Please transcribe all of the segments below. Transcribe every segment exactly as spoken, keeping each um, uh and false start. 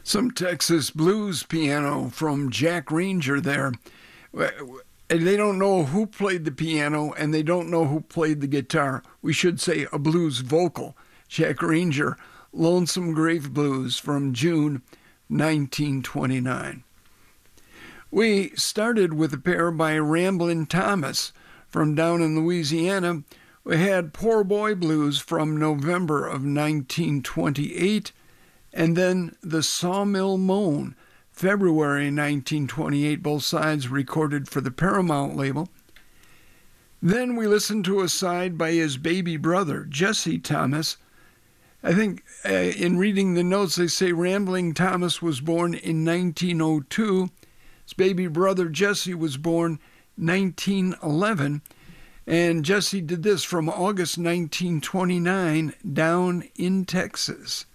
Some Texas blues piano from Jack Ranger there. They don't know who played the piano, and they don't know who played the guitar. We should say a blues vocal. Jack Ranger, Lonesome Grave Blues from June nineteen twenty-nine. We started with a pair by Ramblin' Thomas from down in Louisiana. We had Poor Boy Blues from November of nineteen twenty-eight, and then the Sawmill Moan, February nineteen twenty-eight, both sides recorded for the Paramount label. Then we listened to a side by his baby brother, Jesse Thomas. I think uh, in reading the notes, they say Rambling Thomas was born in nineteen oh two. His baby brother, Jesse, was born nineteen eleven. And Jesse did this from August nineteen twenty-nine down in Texas.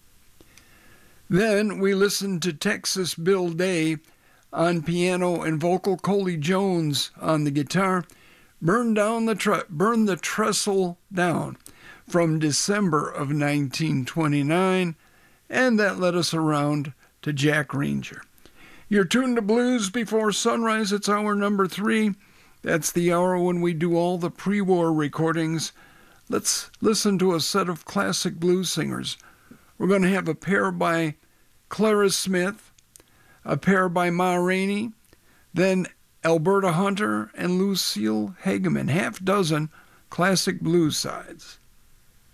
Then we listened to Texas Bill Day on piano and vocal, Coley Jones on the guitar, Burn Down the Tre- Burn the Trestle Down from December of nineteen twenty-nine, and that led us around to Jack Ranger. You're tuned to Blues Before Sunrise. It's hour number three. That's the hour when we do all the pre-war recordings. Let's listen to a set of classic blues singers. We're going to have a pair by Clara Smith, a pair by Ma Rainey, then Alberta Hunter and Lucille Hageman, half dozen classic blues sides.